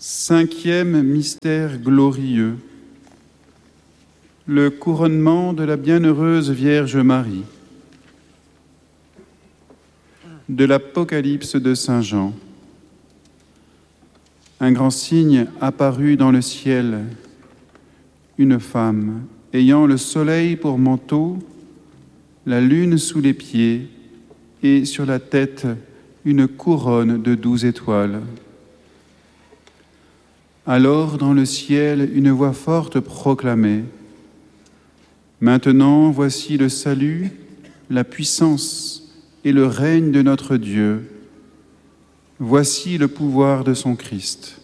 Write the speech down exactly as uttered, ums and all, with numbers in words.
Cinquième mystère glorieux, le couronnement de la bienheureuse Vierge Marie. De l'Apocalypse de Saint Jean. Un grand signe apparut dans le ciel, une femme ayant le soleil pour manteau, la lune sous les pieds et sur la tête une couronne de douze étoiles. Alors dans le ciel, une voix forte proclamait : Maintenant, voici le salut, la puissance et le règne de notre Dieu. Voici le pouvoir de son Christ.